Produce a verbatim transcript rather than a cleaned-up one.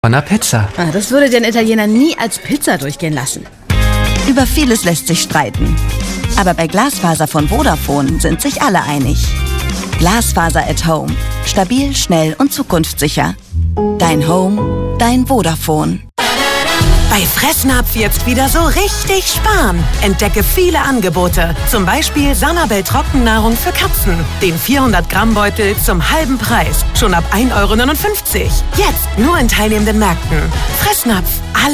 Von einer Pizza. Ah, das würde den Italiener nie als Pizza durchgehen lassen. Über vieles lässt sich streiten. Aber bei Glasfaser von Vodafone sind sich alle einig. Glasfaser at Home. Stabil, schnell und zukunftssicher. Dein Home, dein Vodafone. Bei Fressnapf jetzt wieder so richtig sparen. Entdecke viele Angebote. Zum Beispiel Sanabel Trockennahrung für Katzen. Den vierhundert Gramm Beutel zum halben Preis. Schon ab ein Euro neunundfünfzig. Jetzt nur in teilnehmenden Märkten. Fressnapf. Alle